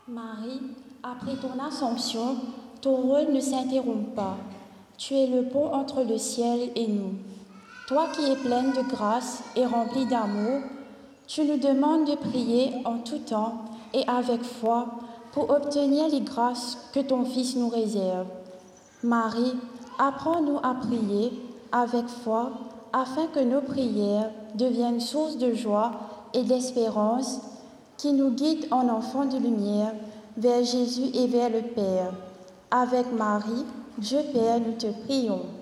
Marie, après ton Assomption, ton rôle ne s'interrompt pas. Tu es le pont entre le ciel et nous. Toi qui es pleine de grâce et remplie d'amour, tu nous demandes de prier en tout temps et avec foi pour obtenir les grâces que ton Fils nous réserve. Marie, apprends-nous à prier avec foi afin que nos prières deviennent source de joie et d'espérance qui nous guident en enfants de lumière vers Jésus et vers le Père. Avec Marie, Dieu Père, nous te prions.